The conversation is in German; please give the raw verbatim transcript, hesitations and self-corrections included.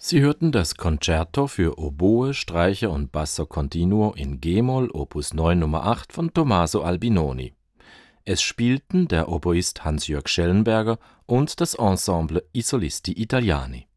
Sie hörten das Concerto für Oboe, Streicher und Basso continuo in G-Moll Opus neun Nummer acht von Tommaso Albinoni. Es spielten der Oboist Hans-Jörg Schellenberger und das Ensemble I Solisti Italiani.